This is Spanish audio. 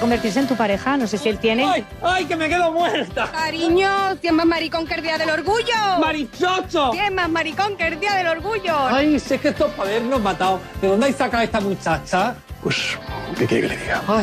convertirse en tu pareja. No sé si él tiene. ¡Ay, ay, que me quedo muerta! Cariño, si es más maricón que el día del orgullo. ¡Marichocho! Si es más maricón que el día del orgullo. Ay, si es que esto es para habernos matado. ¿De dónde hay sacado esta muchacha? Pues, ¿qué quiere que le diga? Ay.